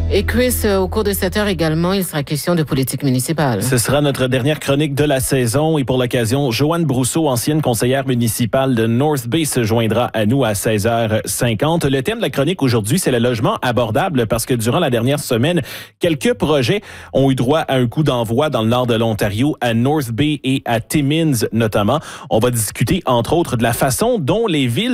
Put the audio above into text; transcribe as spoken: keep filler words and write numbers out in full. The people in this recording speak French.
Et Chris, au cours de cette heure également, il sera question de politique municipale. Ce sera notre dernière chronique de la saison et pour l'occasion, Joanne Brousseau, ancienne conseillère municipale de North Bay, se joindra à nous à seize heures cinquante. Le thème de la chronique aujourd'hui, c'est le logement abordable parce que durant la dernière semaine, quelques projets ont eu droit à un coup d'envoi dans le nord de l'Ontario, à North Bay et à Timmins notamment. On va discuter entre autres de la façon dont les villes